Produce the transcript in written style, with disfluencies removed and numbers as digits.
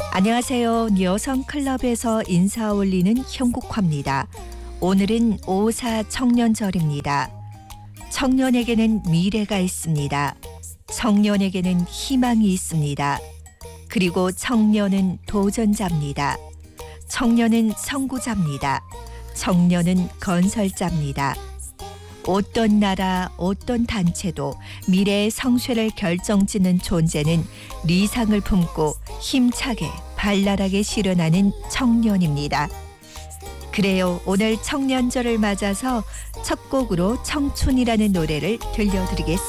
안녕하세요. 여성클럽에서 인사 올리는 형국화입니다. 오늘은 5.4 청년절입니다. 청년에게는 미래가 있습니다. 청년에게는 희망이 있습니다. 그리고 청년은 도전자입니다. 청년은 선구자입니다. 청년은 건설자입니다. 어떤 나라, 어떤 단체도 미래의 성쇠를 결정짓는 존재는 리상을 품고 힘차게 발랄하게 실현하는 청년입니다. 그래요, 오늘 청년절을 맞아서 첫 곡으로 청춘이라는 노래를 들려드리겠습니다.